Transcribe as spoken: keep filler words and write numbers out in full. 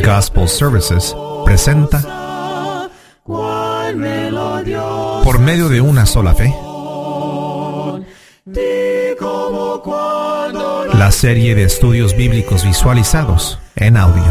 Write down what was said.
Gospel Services presenta Por medio de una sola fe, la serie de estudios bíblicos visualizados en audio.